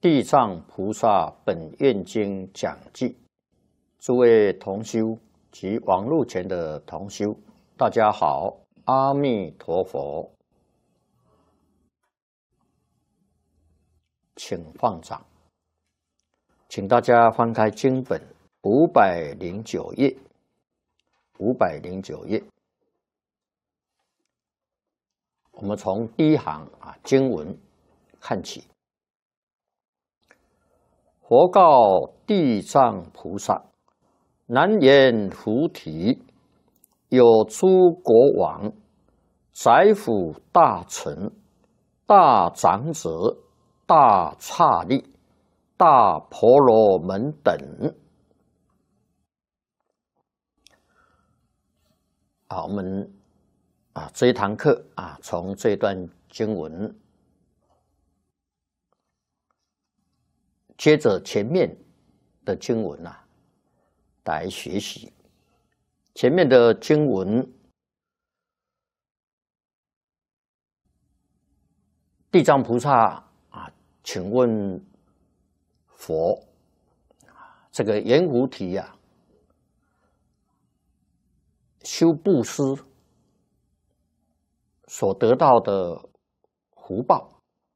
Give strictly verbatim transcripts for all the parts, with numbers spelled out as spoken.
地藏菩萨本愿经讲记，诸位同修及网络前的同修，大家好，阿弥陀佛，请放掌，请大家翻开经本五百零九页，五百零九页，我们从第一行啊经文看起。佛告地藏菩萨：南阎浮提，有诸国王、宰辅大臣、大长者、大刹利、大婆罗门等。啊，我们啊这一堂课啊，从这段经文。接着前面的经文啊，来学习。前面的经文，地藏菩萨啊，请问佛，这个阎浮提啊，修布施所得到的福报。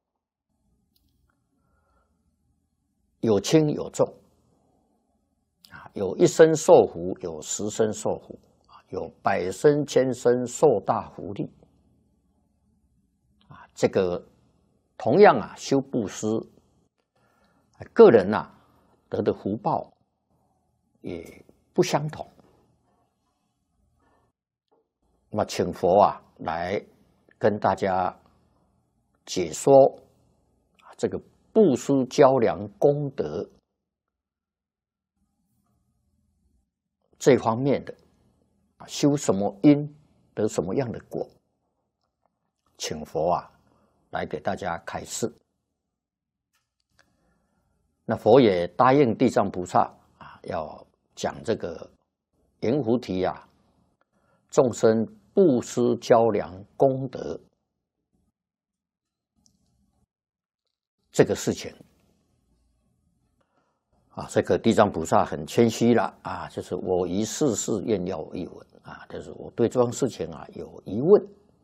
有轻有重，啊，有一生受福，有十生受福，有百生千生受大福利，啊，这个同样啊，修布施，个人啊得的福报也不相同。那么，请佛啊来跟大家解说这个。布施交良功德这方面的，修什么因得什么样的果，请佛啊来给大家开示。那佛也答应地藏菩萨啊，要讲这个阎浮提啊，众生布施交良功德。这个事情啊，这个地藏菩萨很谦虚了啊，就是我于世事愿要一闻啊，就是我对这桩事情啊有疑问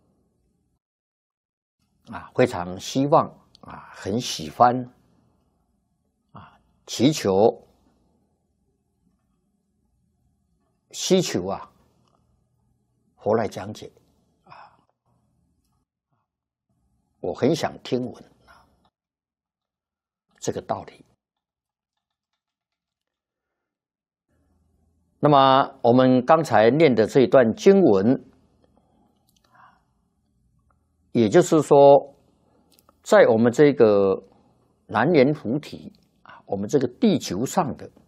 啊，非常希望啊，很喜欢啊，祈求希求啊，佛来讲解啊，我很想听闻。这个道理。那么我们刚才念的这一段经文，也就是说，在我们这个南阎浮提啊，我们这个地球上的